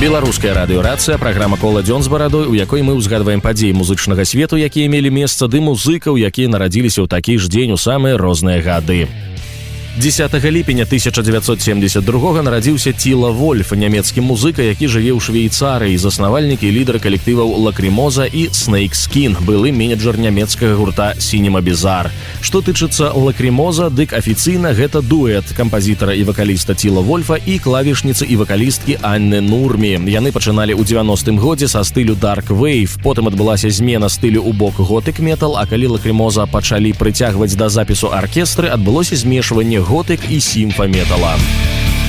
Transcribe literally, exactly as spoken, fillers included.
Беларуская радыёрацыя, праграма «Кола дзён з барадой», у якой мы ўзгадваем падзеі музычнага свету, якія мелі месца, ды музыкаў, якія нарадзіліся ў такі ж дзень у самыя розныя гады. дзесятага ліпеня тысяча дзевяцьсот семьдесят другога нарадзіўся Тила Вольф, нямецкі музыка, які жыве ў Швейцарыі, заснавальнік і лідар калектываў Лакрымоза і Snakeskin, былы менеджер нямецкага гурта Cinema Bizarre. Што тычыцца Лакрымоза, дык афіцыйна гэта дуэт кампазітара і вакаліста Тила Вольфа і клавішніцы і вакалісткі Анны Нурмі. Яны пачыналі ў дзевяностым годзе са стылю Dark Wave, потым адбылася змена стылю ў бок готык метал, а калі Лакрымоза пачалі прыцягваць да запісу аркестры, адбылося змешванне готык і сімфа-метала.